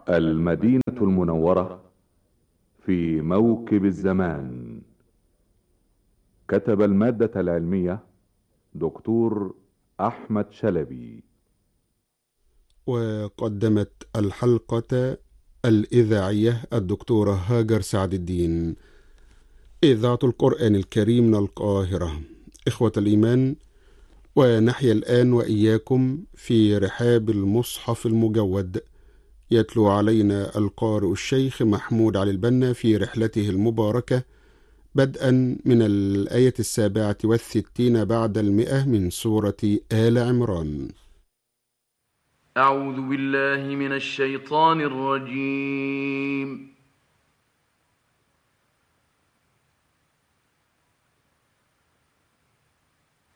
المدينة المنورة في موكب الزمان. كتب المادة العلمية دكتور أحمد شلبي. وقدمت الحلقة الإذاعية الدكتورة هاجر سعد الدين، إذاعة القرآن الكريم من القاهرة. إخوة الإيمان، ونحيا الآن وإياكم في رحاب المصحف المجود، يتلو علينا القارئ الشيخ محمود علي البنا في رحلته المباركة، بدءا من الآية 67 بعد 100 من سورة آل عمران. أعوذ بالله من الشيطان الرجيم.